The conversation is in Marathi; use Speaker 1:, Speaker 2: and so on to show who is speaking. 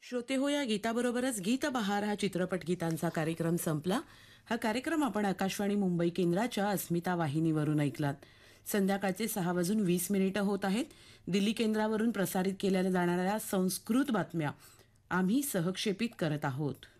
Speaker 1: श्रोते हो, या गीताबरोबरच गीत बहार हा चित्रपट गीतांचा कार्यक्रम संपला. हा कार्यक्रम आपण आकाशवाणी मुंबई केंद्राच्या अस्मिता वाहिनीवरून ऐकलात. संध्याकाळचे 6:20 होत आहेत. दिल्ली केंद्रावरून प्रसारित केल्या जाणाऱ्या संस्कृत बातम्या आम्ही सहक्षेपित करत आहोत.